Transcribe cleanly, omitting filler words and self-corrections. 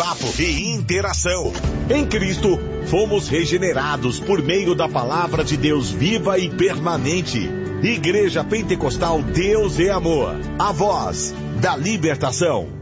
bate-papo e interação. Em Cristo, fomos regenerados por meio da palavra de Deus viva e permanente. Igreja Pentecostal Deus é Amor, a voz da libertação.